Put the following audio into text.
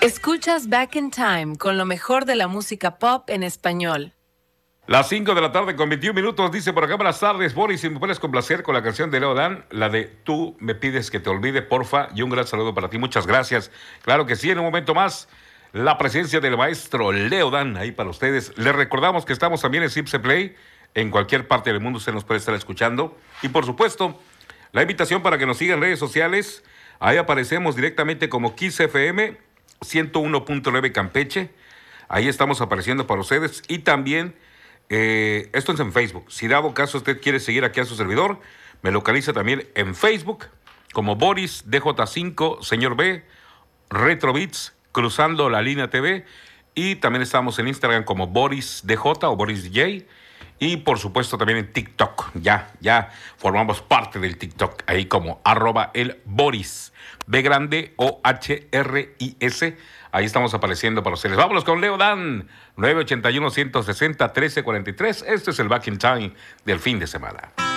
Escuchas Back in Time con lo mejor de la música pop en español. Las 5 de la tarde con 21 minutos, dice por acá, buenas tardes, Boris, si me puedes complacer con la canción de Leo Dan, la de Tú me pides que te olvide, porfa, y un gran saludo para ti, muchas gracias. Claro que sí, en un momento más, la presencia del maestro Leo Dan, ahí para ustedes. Les recordamos que estamos también en Zipse Play, en cualquier parte del mundo usted nos puede estar escuchando. Y por supuesto, la invitación para que nos sigan en redes sociales, ahí aparecemos directamente como Kiss FM 101.9 Campeche, ahí estamos apareciendo para ustedes, y también... esto es en Facebook. Si dado caso usted quiere seguir aquí a su servidor, me localiza también en Facebook como Boris DJ5, Señor B, Retro Beats, Cruzando la Línea TV, y también estamos en Instagram como Boris DJ o Boris DJ, y por supuesto también en TikTok. Ya formamos parte del TikTok, ahí como @el_Boris, B grande OHRIS. Ahí estamos apareciendo para ustedes. Vámonos con Leo Dan, 981-160-1343. Este es el Back in Time del fin de semana.